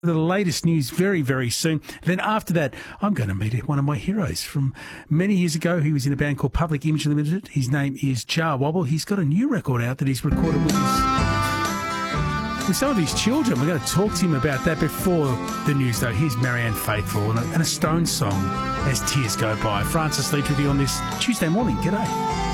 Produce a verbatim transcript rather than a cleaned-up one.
The latest news very, very soon. Then after that, I'm going to meet one of my heroes from many years ago. He was in a band called Public Image Limited. His name is Jah Wobble. He's got a new record out that he's recorded with his, with some of his children. We're going to talk to him about that before the news, though. Here's Marianne Faithfull and a, and a Stones song as tears go by. Francis Leach with you on this Tuesday morning. G'day.